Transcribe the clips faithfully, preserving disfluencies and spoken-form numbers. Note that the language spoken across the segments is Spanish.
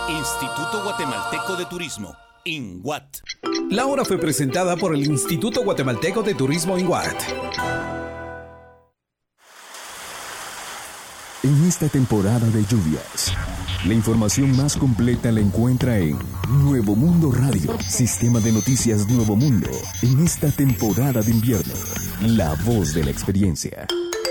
Instituto Guatemalteco de Turismo, INGUAT. La hora fue presentada por el Instituto Guatemalteco de Turismo, INGUAT. En esta temporada de lluvias, la información más completa la encuentra en Nuevo Mundo Radio, Sistema de Noticias Nuevo Mundo. En esta temporada de invierno, la voz de la experiencia.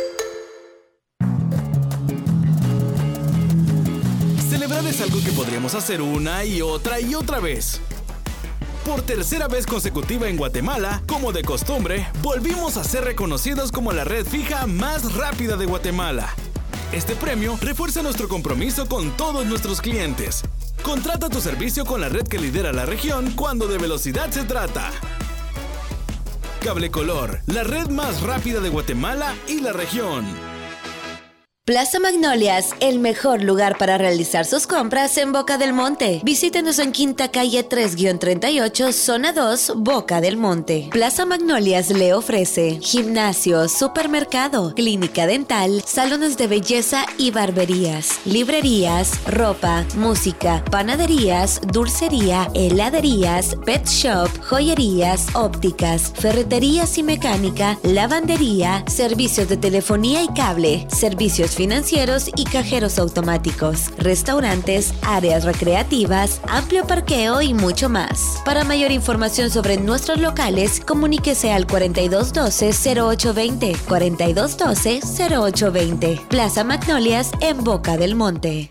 Celebrar es algo que podríamos hacer una y otra y otra vez. Por tercera vez consecutiva en Guatemala, como de costumbre, volvimos a ser reconocidos como la red fija más rápida de Guatemala. Este premio refuerza nuestro compromiso con todos nuestros clientes. Contrata tu servicio con la red que lidera la región cuando de velocidad se trata. Cablecolor, la red más rápida de Guatemala y la región. Plaza Magnolias, el mejor lugar para realizar sus compras en Boca del Monte. Visítenos en Quinta Calle tres treinta y ocho, Zona dos, Boca del Monte. Plaza Magnolias le ofrece gimnasio, supermercado, clínica dental, salones de belleza y barberías, librerías, ropa, música, panaderías, dulcería, heladerías, pet shop, joyerías, ópticas, ferreterías y mecánica, lavandería, servicios de telefonía y cable, servicios financieros y cajeros automáticos, restaurantes, áreas recreativas, amplio parqueo y mucho más. Para mayor información sobre nuestros locales, comuníquese al cuarenta y dos doce, cero ocho veinte, cuarenta y dos doce, cero ocho veinte. Plaza Magnolias en Boca del Monte.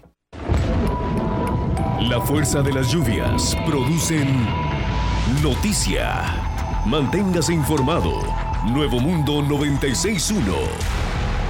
La fuerza de las lluvias producen noticia. Manténgase informado. Nuevo Mundo noventa y seis punto uno.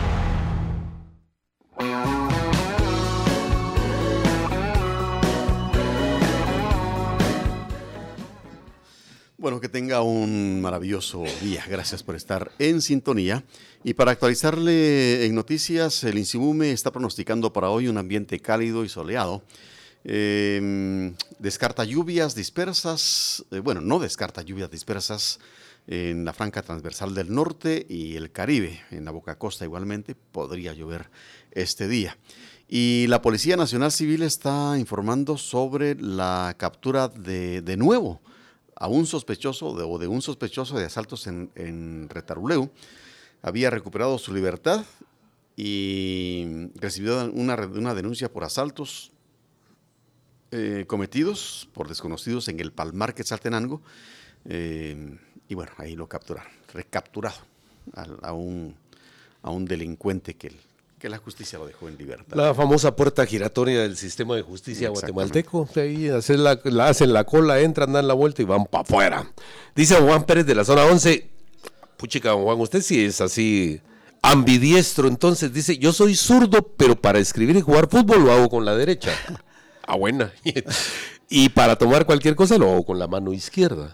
Bueno, que tenga un maravilloso día. Gracias por estar en sintonía. Y para actualizarle en noticias, el INSIMUME está pronosticando para hoy un ambiente cálido y soleado. Eh, descarta lluvias dispersas, eh, bueno, no descarta lluvias dispersas en la franja transversal del norte y el Caribe. En la Boca Costa igualmente podría llover este día. Y la Policía Nacional Civil está informando sobre la captura de, de nuevo, a un sospechoso de, o de un sospechoso de asaltos en, en Retaruleu. Había recuperado su libertad y recibió una, una denuncia por asaltos eh, cometidos por desconocidos en el Palmar Quetzaltenango. Eh, y bueno, ahí lo capturaron, recapturado a, a, un, a un delincuente que el que la justicia lo dejó en libertad. La famosa puerta giratoria del sistema de justicia guatemalteco. Ahí hacen la, la, hacen la cola, entran, dan la vuelta y van para afuera. Dice Juan Pérez de la zona once, puchica, don Juan, usted sí es así ambidiestro, entonces dice, yo soy zurdo, pero para escribir y jugar fútbol lo hago con la derecha. Ah, buena. Y para tomar cualquier cosa lo hago con la mano izquierda.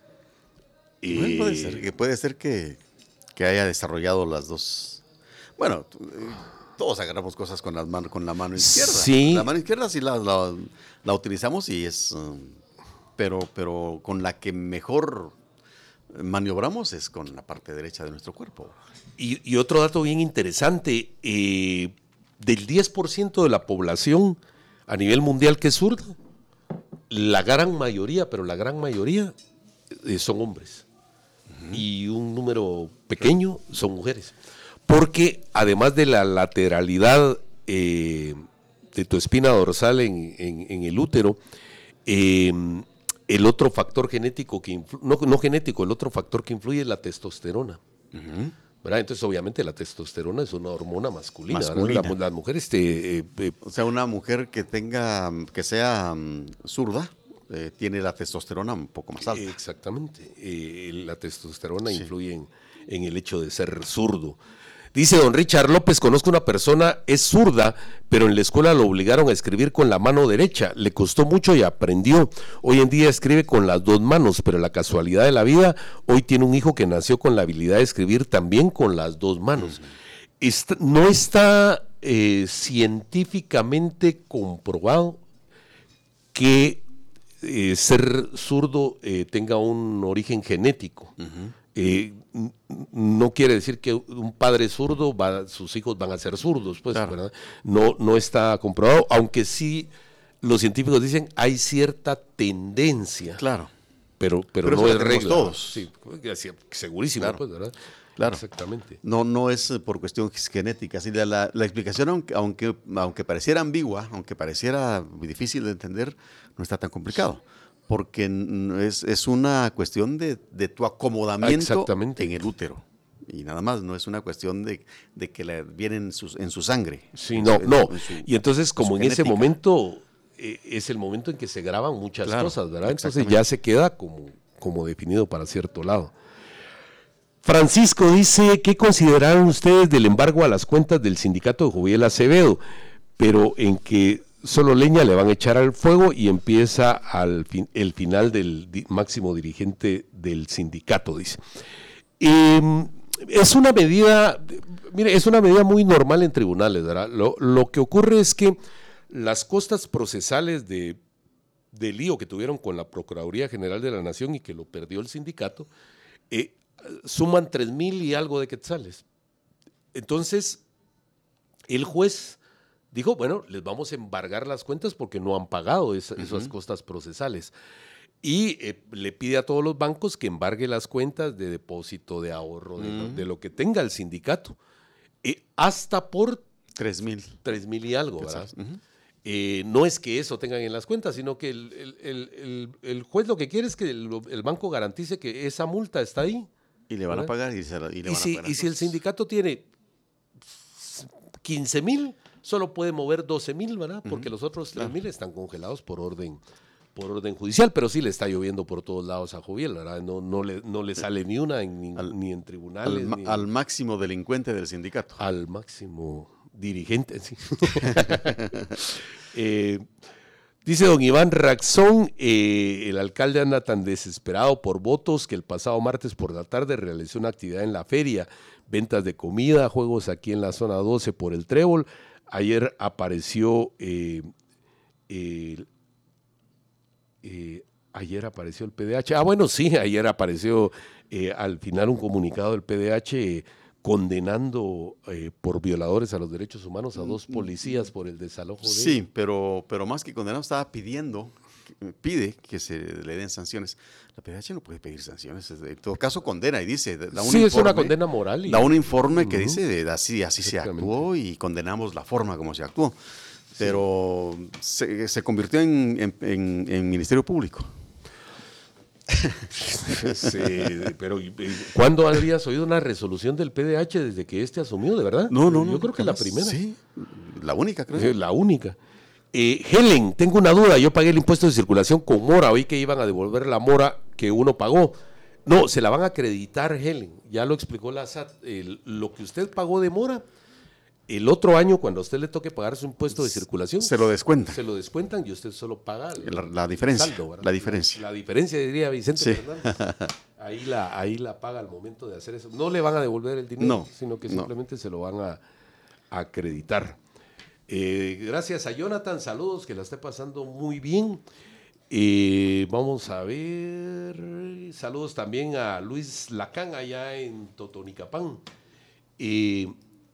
Y bueno, puede ser, que puede ser que, que haya desarrollado las dos. Bueno, todos agarramos cosas con, las man- con la mano izquierda. Sí. La mano izquierda sí la, la, la utilizamos y es... Um, pero, pero con la que mejor maniobramos es con la parte derecha de nuestro cuerpo. Y, y otro dato bien interesante, eh, del diez por ciento de la población a nivel mundial que es zurda, la gran mayoría, pero la gran mayoría eh, son hombres. Uh-huh. Y un número pequeño son mujeres. Porque además de la lateralidad eh, de tu espina dorsal en, en, en el útero, eh, el otro factor genético que influ- no, no genético, el otro factor que influye es la testosterona. Uh-huh. ¿Verdad? Entonces, obviamente, la testosterona es una hormona masculina. masculina. La, las mujeres te, eh, eh, o sea, una mujer que tenga, que sea um, zurda, eh, tiene la testosterona un poco más alta. Exactamente. Eh, la testosterona sí. influye en, en el hecho de ser zurdo. Dice don Richard López, conozco una persona, es zurda, pero en la escuela lo obligaron a escribir con la mano derecha. Le costó mucho y aprendió. Hoy en día escribe con las dos manos, pero la casualidad de la vida, hoy tiene un hijo que nació con la habilidad de escribir también con las dos manos. Uh-huh. Está, no está eh, científicamente comprobado que eh, ser zurdo eh, tenga un origen genético. Uh-huh. Eh, no quiere decir que un padre zurdo, va, sus hijos van a ser zurdos, pues, claro. ¿verdad? No, no está comprobado, aunque sí los científicos dicen hay cierta tendencia. Claro. Pero, pero, pero no es regla. Todos. Sí, segurísimo, claro. pues, ¿verdad? Claro. Exactamente. No, no es por cuestión genética. Así la, la, la explicación, aunque, aunque, aunque pareciera ambigua, aunque pareciera difícil de entender, no está tan complicado. Porque es, es una cuestión de, de tu acomodamiento en el útero. Y nada más, no es una cuestión de, de que le viene en su, en su sangre. Sí, no, en, no. En su, y entonces, como en genética. ese momento, eh, es el momento en que se graban muchas claro, cosas, ¿verdad? Entonces ya se queda como, como definido para cierto lado. Francisco dice, ¿qué consideraron ustedes del embargo a las cuentas del sindicato de Joviel Acevedo? Pero en que solo leña le van a echar al fuego y empieza al fin, el final del di, máximo dirigente del sindicato, dice. Eh, es una medida, mire, es una medida muy normal en tribunales, ¿verdad? Lo, lo que ocurre es que las costas procesales de, de lío que tuvieron con la Procuraduría General de la Nación y que lo perdió el sindicato, eh, suman tres mil y algo de quetzales. Entonces, el juez dijo, bueno, les vamos a embargar las cuentas porque no han pagado esa, uh-huh. esas costas procesales. Y eh, le pide a todos los bancos que embargue las cuentas de depósito, de ahorro, uh-huh. de, lo, de lo que tenga el sindicato. Eh, hasta por tres mil. Tres mil y algo, ¿verdad? Uh-huh. Eh, no es que eso tengan en las cuentas, sino que el, el, el, el, el juez lo que quiere es que el, el banco garantice que esa multa está ahí. Y le van ¿verdad? a pagar y, se la, y le y van si, a pagar. Y si el sindicato tiene quince mil, solo puede mover doce mil, ¿verdad? Porque uh-huh. los otros tres mil claro. están congelados por orden, por orden judicial, pero sí le está lloviendo por todos lados a Joviel, ¿verdad? No, no, le, no le sale ni una en, ni, al, ni en tribunales. Al, ni en, al máximo delincuente del sindicato. Al máximo dirigente, sí. eh, Dice don Iván Raxón, eh, el alcalde anda tan desesperado por votos que el pasado martes por la tarde realizó una actividad en la feria, ventas de comida, juegos aquí en la zona doce por el Trébol. Ayer apareció, eh, eh, eh, ayer apareció el P D H. Ah, bueno, sí, ayer apareció eh, al final un comunicado del P D H eh, condenando eh, por violadores a los derechos humanos a dos policías por el desalojo de... Sí, pero, pero más que condenado estaba pidiendo, pide que se le den sanciones. La P D H no puede pedir sanciones, en todo caso condena y dice... Da un sí, informe, es una condena moral. Y... Da un informe que uh-huh. dice de, así, así se actuó y condenamos la forma como se actuó. Pero sí. se, se convirtió en, en, en, en Ministerio Público. Sí, pero ¿cuándo habrías oído una resolución del P D H desde que este asumió, de verdad? No, no, Yo no, creo que la primera. Sí, la única, creo. Eh, la única. Eh, Helen, tengo una duda. Yo pagué el impuesto de circulación con mora. Oí que iban a devolver la mora que uno pagó. No, se la van a acreditar, Helen. Ya lo explicó la S A T. El, lo que usted pagó de mora, el otro año, cuando a usted le toque pagar su impuesto de circulación, se lo descuentan. Se lo descuentan y usted solo paga el, la, la diferencia. Saldo, la diferencia. La, la diferencia, diría Vicente sí. Fernández. Ahí la, ahí la paga al momento de hacer eso. No le van a devolver el dinero, no, sino que no. simplemente se lo van a, a acreditar. Eh, gracias a Jonathan, saludos, que la esté pasando muy bien. Eh, vamos a ver, saludos también a Luis Lacán allá en Totonicapán. Eh,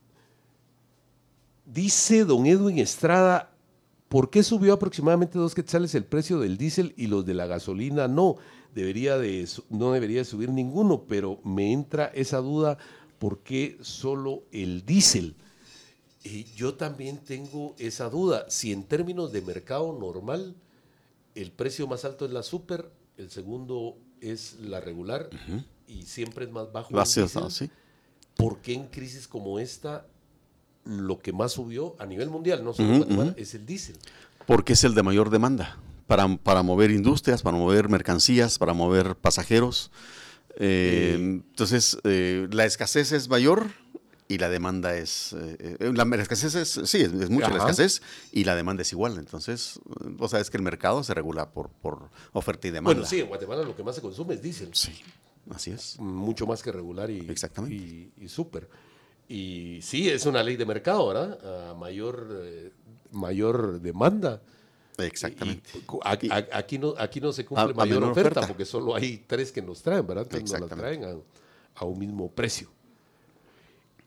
dice don Edwin Estrada, ¿por qué subió aproximadamente dos quetzales el precio del diésel y los de la gasolina no? Debería de, no debería subir ninguno, pero me entra esa duda, ¿por qué solo el diésel? Eh, yo también tengo esa duda. Si en términos de mercado normal, el precio más alto es la super, el segundo es la regular, uh-huh. y siempre es más bajo. La diésel, ¿sí? ¿Por qué en crisis como esta lo que más subió a nivel mundial, no solo en uh-huh, Guatemala, uh-huh. es el diésel? Porque es el de mayor demanda para, para mover industrias, para mover mercancías, para mover pasajeros. Eh, eh, entonces, eh, la escasez es mayor y la demanda es... Eh, la, la escasez es, sí, es, es mucha Ajá. la escasez y la demanda es igual. Entonces, vos sabes que el mercado se regula por, por oferta y demanda. Bueno, sí, en Guatemala lo que más se consume es diésel. Sí, así es. Mucho más que regular y, Exactamente. y, y súper. Y sí, es una ley de mercado, ¿verdad? A mayor, eh, mayor demanda. Exactamente. Y, y, a, a, aquí, no, aquí no se cumple a, mayor a oferta, oferta porque solo hay tres que nos traen, ¿verdad? Entonces nos la traen a, a un mismo precio.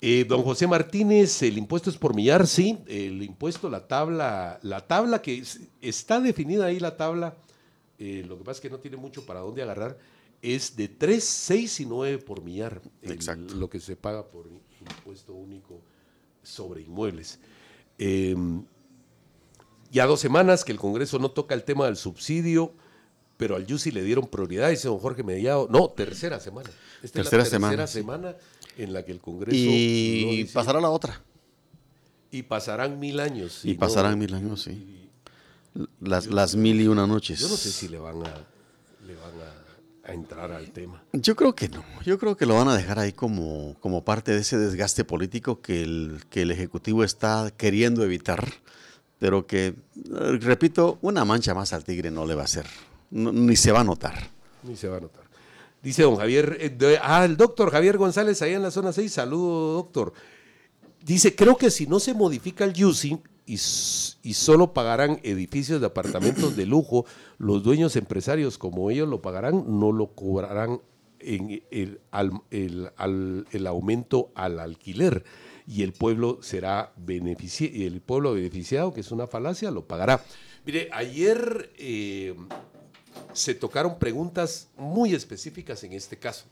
Eh, don José Martínez, el impuesto es por millar, sí, el impuesto, la tabla, la tabla que es, está definida ahí la tabla, eh, lo que pasa es que no tiene mucho para dónde agarrar, es de tres, seis y nueve por millar, el, lo que se paga por impuesto único sobre inmuebles. Eh, ya dos semanas que el Congreso no toca el tema del subsidio, pero al Yusi le dieron prioridad, dice don Jorge Mellado, no, tercera semana. Esta tercera es la tercera semana, semana sí. en la que el Congreso... Y no pasará la otra. Y pasarán mil años. Y, y pasarán no, mil años, sí. Y, las, las mil y una noches. Yo no sé si le van a, le van a, a entrar al tema. Yo creo que no. Yo creo que lo van a dejar ahí como, como parte de ese desgaste político que el, que el Ejecutivo está queriendo evitar, pero que, repito, una mancha más al tigre no le va a hacer. No, ni se va a notar. Ni se va a notar. Dice don Javier, eh, de, ah, el doctor Javier González, allá en la zona seis, saludo doctor. Dice, creo que si no se modifica el Yusi y, y solo pagarán edificios de apartamentos de lujo, los dueños empresarios, como ellos lo pagarán, no lo cobrarán en el, al, el, al, el aumento al alquiler. Y el pueblo será benefici- el pueblo beneficiado, que es una falacia, lo pagará. Mire, ayer... Eh, se tocaron preguntas muy específicas en este caso.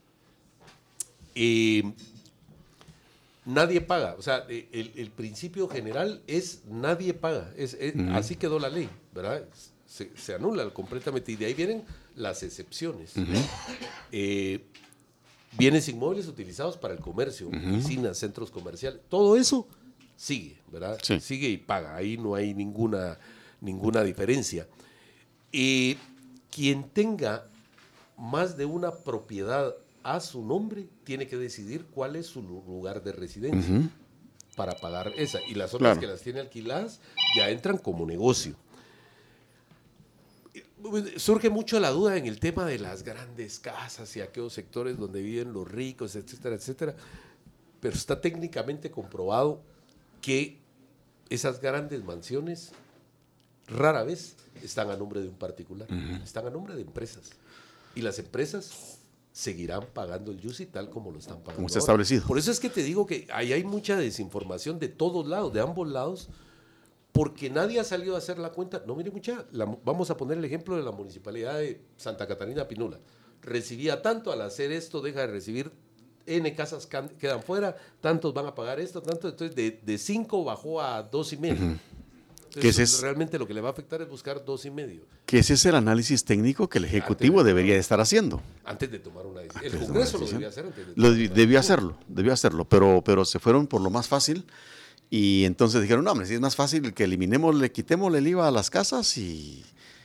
Eh, nadie paga, o sea, el, el principio general es nadie paga, es, es, uh-huh. Así quedó la ley, ¿verdad? Se, se anula completamente y de ahí vienen las excepciones. Uh-huh. Eh, bienes inmuebles utilizados para el comercio, uh-huh. oficinas, centros comerciales, todo eso sigue, ¿verdad? Sí. Sigue y paga, ahí no hay ninguna, ninguna diferencia. Y quien tenga más de una propiedad a su nombre tiene que decidir cuál es su lugar de residencia uh-huh. para pagar esa. Y las otras claro. que las tiene alquiladas ya entran como negocio. Surge mucho la duda en el tema de las grandes casas y aquellos sectores donde viven los ricos, etcétera, etcétera. Pero está técnicamente comprobado que esas grandes mansiones rara vez están a nombre de un particular, uh-huh. están a nombre de empresas. Y las empresas seguirán pagando el Yusi tal como lo están pagando. Como está establecido. Por eso es que te digo que ahí hay mucha desinformación de todos lados, de ambos lados, porque nadie ha salido a hacer la cuenta. No, mire mucha, la, vamos a poner el ejemplo de la municipalidad de Santa Catarina Pinula. Recibía tanto, al hacer esto deja de recibir, N casas can, quedan fuera, tantos van a pagar esto, tanto, entonces de, de cinco bajó a dos y medio. Uh-huh. Entonces, es, realmente lo que le va a afectar es buscar dos y medio. Que ese es el análisis técnico que el Ejecutivo de debería de estar haciendo. Antes de tomar una decisión. El Congreso lo debía hacer antes de lo de, debió hacerlo, debió hacerlo, pero, pero se fueron por lo más fácil y entonces dijeron, no, hombre, si es más fácil que eliminemos, le quitemos el I V A a las casas y,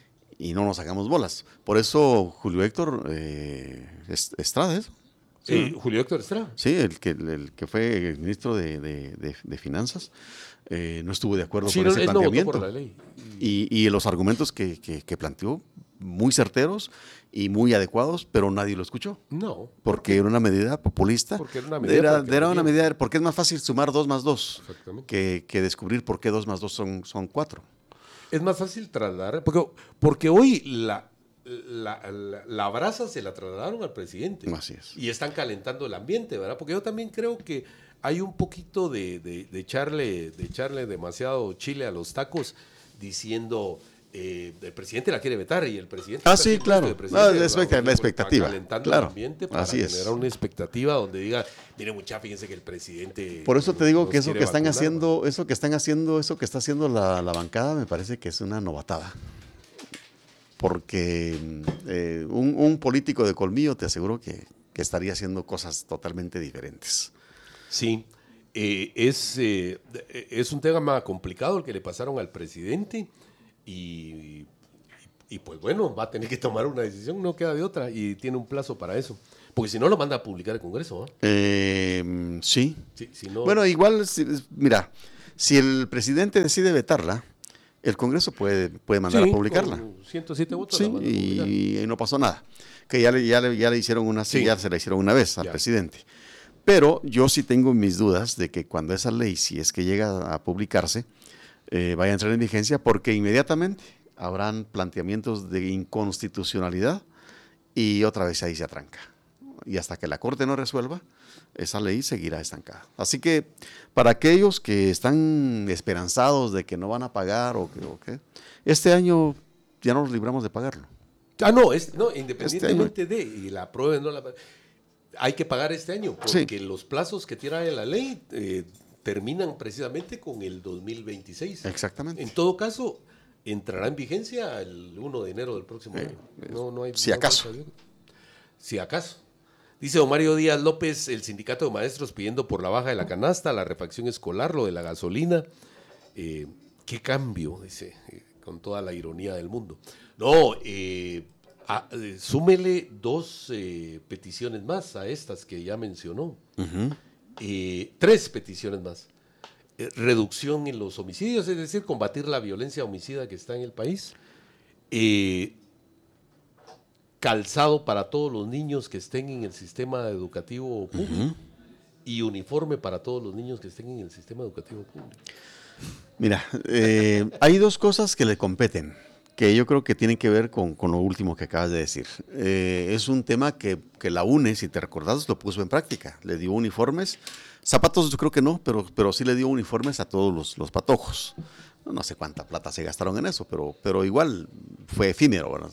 y no nos hagamos bolas. Por eso Julio Héctor eh, Estrada, ¿eso? Sí, sí, Julio Héctor Estrada. Sí, el que, el que fue el ministro de, de, de, de Finanzas. Eh, no estuvo de acuerdo sí, con no, ese planteamiento. No por la ley. Y, y los argumentos que, que, que planteó, muy certeros y muy adecuados, pero nadie lo escuchó. No. Porque era una medida populista. Porque era una medida. Era, era una medida porque es más fácil sumar dos más dos que, que descubrir por qué dos más dos son, son cuatro. Es más fácil trasladar, porque, porque hoy la, la, la, la brasa se la trasladaron al presidente. Así es. Y están calentando el ambiente, ¿verdad? Porque yo también creo que hay un poquito de, de, de, echarle, de echarle demasiado chile a los tacos diciendo eh, el presidente la quiere vetar y el presidente... Ah, sí, claro. No, la, expectativa, la expectativa. Calentando claro, el ambiente para así generar es. una expectativa donde diga, mire mucha, fíjense que el presidente... Por eso te digo que eso que están vacunar, haciendo, ¿no? eso que están haciendo, eso que está haciendo la, la bancada me parece que es una novatada. Porque eh, un, un político de colmillo te aseguro que, que estaría haciendo cosas totalmente diferentes. Sí, eh, es, eh, es un tema complicado el que le pasaron al presidente y, y, y pues bueno, va a tener que tomar una decisión, no queda de otra y tiene un plazo para eso, porque si no lo manda a publicar el Congreso. ¿eh? Eh, sí. sí si no... Bueno, igual, si, mira, si el presidente decide vetarla, el Congreso puede, puede mandar sí, a publicarla. Con ciento siete votos. Sí, y, y no pasó nada. Que ya le, ya le, ya le hicieron una, sí. ya se la hicieron una vez al ya. presidente. Pero yo sí tengo mis dudas de que cuando esa ley, si es que llega a publicarse, eh, vaya a entrar en vigencia, porque inmediatamente habrán planteamientos de inconstitucionalidad y otra vez ahí se atranca. y hasta que la Corte no resuelva, esa ley seguirá estancada. Así que para aquellos que están esperanzados de que no van a pagar o que, o que este año ya nos libramos de pagarlo. Ah, no, es, no independientemente este de y la aprueben, no la hay que pagar este año, porque sí. los plazos que tiene la ley eh, terminan precisamente con el dos mil veintiséis. Exactamente. En todo caso, entrará en vigencia el primero de enero del próximo eh, año. No, no hay, si no acaso. Si acaso. Dice don Mario Díaz López, el sindicato de maestros pidiendo por la baja de la canasta, la refacción escolar, lo de la gasolina. Eh, ¿Qué cambio? Dice, eh, con toda la ironía del mundo. No, eh, a, eh, súmele dos eh, peticiones más a estas que ya mencionó. Uh-huh. eh, tres peticiones más. Eh, reducción en los homicidios, es decir, combatir la violencia homicida que está en el país. Eh, calzado para todos los niños que estén en el sistema educativo público uh-huh. y uniforme para todos los niños que estén en el sistema educativo público. Mira, eh, hay dos cosas que le competen, que yo creo que tienen que ver con, con lo último que acabas de decir. Eh, es un tema que, que la U N E, si te recordás, lo puso en práctica. Le dio uniformes, zapatos yo creo que no, pero, pero sí le dio uniformes a todos los, los patojos. No, no sé cuánta plata se gastaron en eso, pero, pero igual fue efímero, ¿verdad?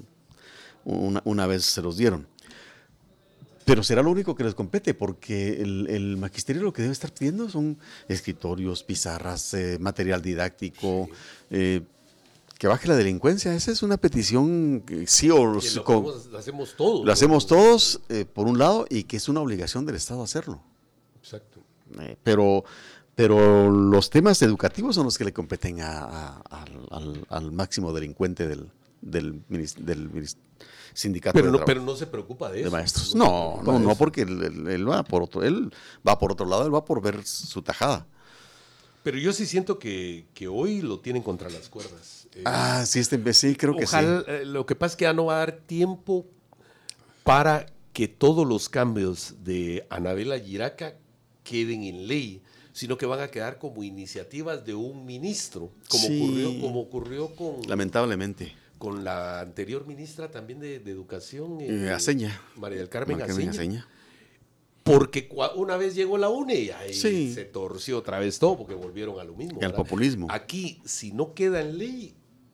Una, una vez se los dieron. Pero será lo único que les compete, porque el, el magisterio lo que debe estar pidiendo son escritorios, pizarras, eh, material didáctico, sí. eh, que baje la delincuencia. Esa es una petición que sí o que lo, con, lo hacemos todos. Lo hacemos todos, eh, por un lado, y que es una obligación del Estado hacerlo. Exacto. Eh, pero, pero los temas educativos son los que le competen a, a, al, al, al máximo delincuente del, del, del, del sindicato pero de, no, trabajo, pero no se preocupa de eso. De maestros. No, no, no, porque él, él, él va por otro, él va por otro lado, él va por ver su tajada. Pero yo sí siento que, que hoy lo tienen contra las cuerdas. Eh, ah, sí, este, sí, creo que ojalá, sí. Eh, lo que pasa es que ya no va a dar tiempo para que todos los cambios de Anabela Giraca queden en ley, sino que van a quedar como iniciativas de un ministro, como, sí, ocurrió, como ocurrió con... Lamentablemente. Con la anterior ministra también de, de Educación. Eh, Aceña. María del Carmen, María Carmen Aceña. Aceña. Porque una vez llegó la U N E y ahí sí. se torció otra vez todo porque volvieron a lo mismo. El populismo. Aquí, si no queda en ley,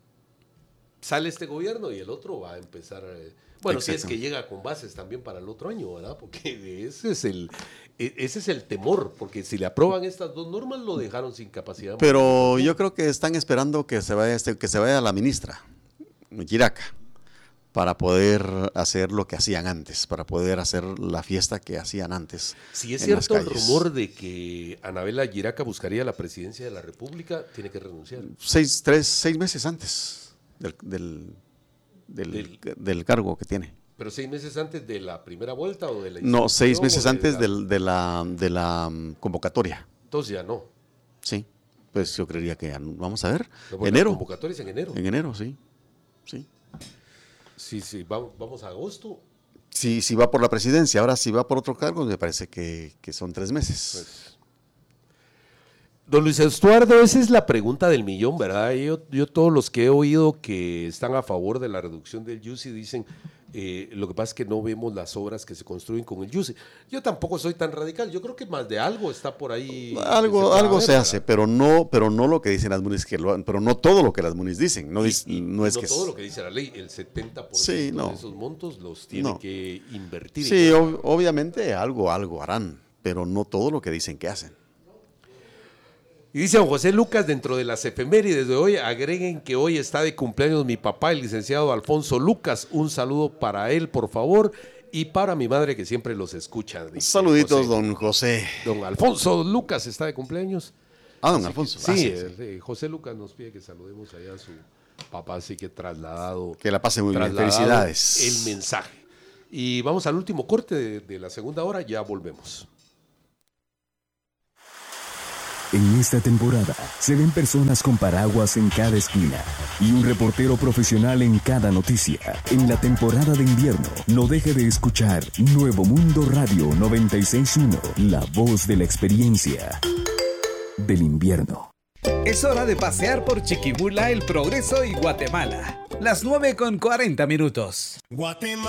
sale este gobierno y el otro va a empezar... Eh, bueno, si es que llega con bases también para el otro año, ¿verdad? Porque ese es el, ese es el temor, porque si le aprueban estas dos normas lo dejaron sin capacidad. Pero yo creo que están esperando que se vaya, este, que se vaya la ministra Giraca, para poder hacer lo que hacían antes, para poder hacer la fiesta que hacían antes. Si es cierto el rumor de que Anabela Giraca buscaría la presidencia de la República, tiene que renunciar. Seis, tres, seis meses antes del, del, del, del, del cargo que tiene. ¿Pero seis meses antes de la primera vuelta o de la No, seis meses de antes la... De, de, la, de la convocatoria. Entonces ya no. Sí, pues yo creería que ya, vamos a ver, no, enero. La convocatoria es en enero. En enero, sí. Sí. Sí, sí, vamos, vamos a agosto. Sí, si va por la presidencia, ahora si va por otro cargo, me parece que, que son tres meses. Pues. Don Luis Estuardo, esa es la pregunta del millón, ¿verdad? Yo, yo todos los que he oído que están a favor de la reducción del Y U C I dicen, eh, lo que pasa es que no vemos las obras que se construyen con el Y U C I. Yo tampoco soy tan radical, yo creo que más de algo está por ahí. Algo se, algo ver, se hace, pero no, pero no lo que dicen las munis, que lo, pero no todo lo que las munis dicen. No, y, dice, y, no es no que todo es, lo que dice la ley, el setenta por sí, ciento no. de esos montos los tiene no. que invertir. Sí, ob- obviamente algo, algo harán, pero no todo lo que dicen que hacen. Y dice don José Lucas, dentro de las efemérides de hoy, agreguen que hoy está de cumpleaños mi papá, el licenciado Alfonso Lucas. Un saludo para él, por favor, y para mi madre que siempre los escucha. Saluditos, José. don José. Don Alfonso Lucas está de cumpleaños. Ah, don Alfonso. Sí, ah, sí, sí. Eh, José Lucas nos pide que saludemos allá a su papá, así que trasladado. Que la pase muy bien, felicidades. El mensaje. Y vamos al último corte de, de la segunda hora, ya volvemos. En esta temporada se ven personas con paraguas en cada esquina y un reportero profesional en cada noticia. En la temporada de invierno, no deje de escuchar Nuevo Mundo Radio noventa y seis punto uno, la voz de la experiencia del invierno. Es hora de pasear por Chiquimula, El Progreso y Guatemala. Las nueve con cuarenta minutos. Guatemala.